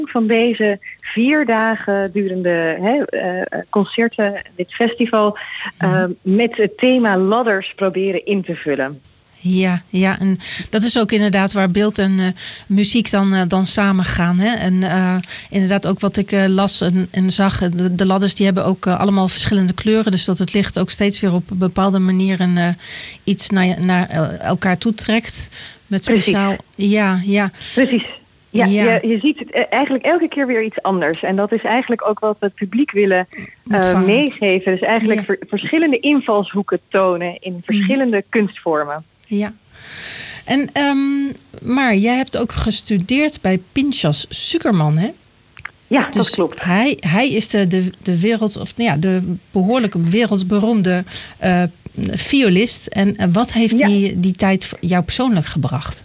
van deze 4 dagen durende concerten, dit festival, met het thema ladders proberen in te vullen. Ja, en dat is ook inderdaad waar beeld en muziek dan samen gaan. Hè? En inderdaad ook wat ik las en zag. De ladders die hebben ook allemaal verschillende kleuren. Dus dat het licht ook steeds weer op een bepaalde manier iets naar elkaar toetrekt. Met speciaal... Precies. Ja. Precies. Ja. Je ziet het eigenlijk elke keer weer iets anders. En dat is eigenlijk ook wat we het publiek willen meegeven. Dus eigenlijk verschillende invalshoeken tonen in verschillende kunstvormen. Ja. En, maar jij hebt ook gestudeerd bij Pinchas Sukerman, hè? Ja, dus dat klopt. Hij is de behoorlijk wereldberoemde violist. En wat heeft die tijd jou persoonlijk gebracht?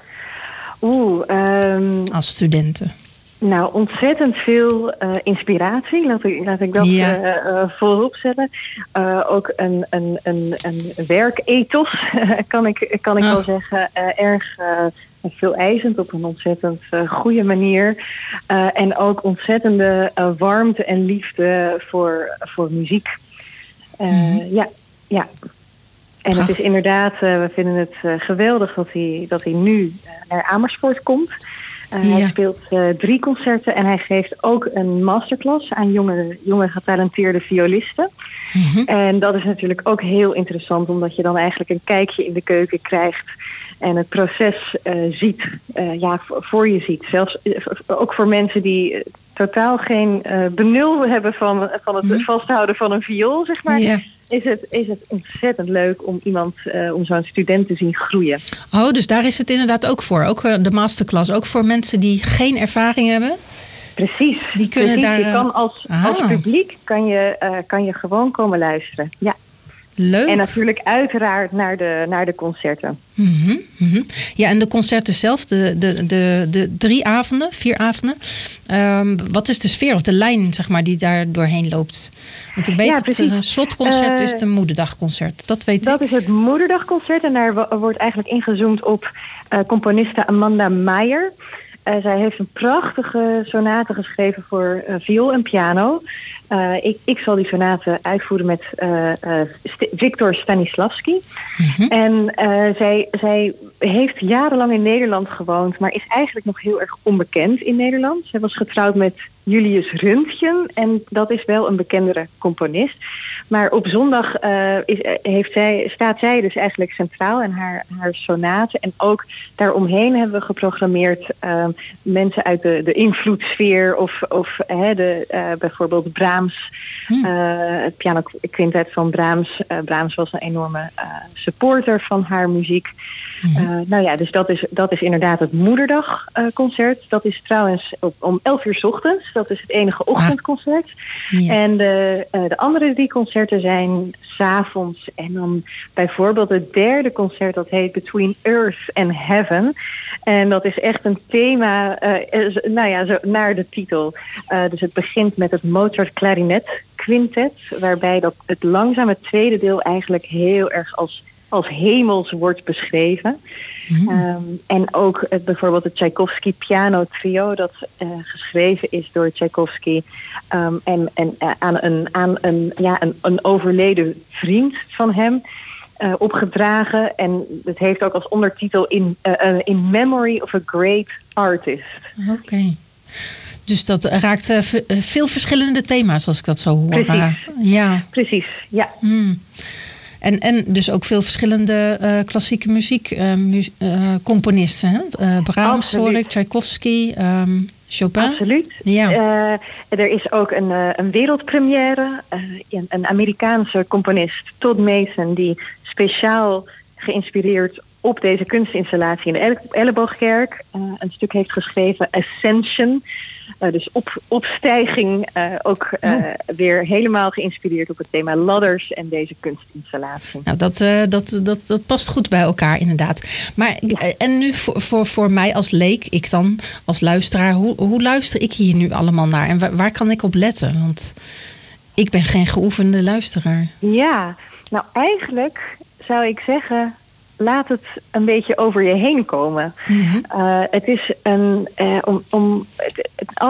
Als studenten. Nou, ontzettend veel inspiratie, laat ik dat voorop zetten. Ook een werkethos, kan ik wel zeggen. Erg veel eisend op een ontzettend goede manier. En ook ontzettende warmte en liefde voor muziek. Ja. En het is inderdaad, we vinden het geweldig dat hij nu naar Amersfoort komt. Hij speelt 3 concerten en hij geeft ook een masterclass aan jonge getalenteerde violisten. Mm-hmm. En dat is natuurlijk ook heel interessant, omdat je dan eigenlijk een kijkje in de keuken krijgt en het proces ziet, voor je ziet. Zelfs ook voor mensen die totaal geen benul hebben van het vasthouden van een viool, zeg maar. Yeah. Is het ontzettend leuk om om zo'n student te zien groeien. Oh, dus daar is het inderdaad ook voor. Ook de masterclass. Ook voor mensen die geen ervaring hebben. Precies. Die kunnen daar... Je kan als publiek kan je gewoon komen luisteren. Ja. Leuk. En natuurlijk uiteraard naar de concerten. Mm-hmm. Ja, en de concerten zelf, de 4 avonden. Wat is de sfeer of de lijn, zeg maar, die daar doorheen loopt? Want ik weet, het slotconcert is het Moederdagconcert. Dat weet ik. Dat is het Moederdagconcert en daar wordt eigenlijk ingezoomd op componiste Amanda Meijer. Zij heeft een prachtige sonate geschreven voor viool en piano. Ik zal die sonate uitvoeren met Victor Stanislavski. Mm-hmm. En zij heeft jarenlang in Nederland gewoond, maar is eigenlijk nog heel erg onbekend in Nederland. Zij was getrouwd met Julius Röntgen en dat is wel een bekendere componist. Maar op zondag staat zij dus eigenlijk centraal in haar sonate. En ook daaromheen hebben we geprogrammeerd mensen uit de invloedssfeer of bijvoorbeeld Brahms, het pianoquintet van Brahms. Brahms was een enorme supporter van haar muziek. Dus dat is inderdaad het Moederdagconcert. Dat is trouwens om 11 uur 's ochtends. Dat is het enige ochtendconcert. Ja. En de andere 3 concerten zijn 's avonds. En dan bijvoorbeeld het derde concert, dat heet Between Earth and Heaven. En dat is echt een thema, zo naar de titel. Dus het begint met het Mozart Clarinet Quintet, waarbij dat het langzame tweede deel eigenlijk heel erg als hemels wordt beschreven. En ook bijvoorbeeld het Tchaikovsky piano trio, dat geschreven is door Tchaikovsky en aan een overleden vriend van hem opgedragen. En het heeft ook als ondertitel In Memory of a Great Artist. Oké. Dus dat raakt veel verschillende thema's, als ik dat zo hoor. Precies, ja. En dus ook veel verschillende klassieke muziekcomponisten. Brahms, hoor ik, Tchaikovsky, Chopin. Absoluut. Ja. Er is ook een wereldpremière. Een Amerikaanse componist, Todd Mason, die speciaal geïnspireerd op deze kunstinstallatie in de Elleboogkerk een stuk heeft geschreven, Ascension. Dus opstijging, weer helemaal geïnspireerd op het thema ladders en deze kunstinstallatie. Nou, dat past goed bij elkaar inderdaad. Maar en nu voor mij als leek, ik dan als luisteraar, hoe luister ik hier nu allemaal naar? En waar kan ik op letten? Want ik ben geen geoefende luisteraar. Ja, nou eigenlijk zou ik zeggen, laat het een beetje over je heen komen. Mm-hmm. Het is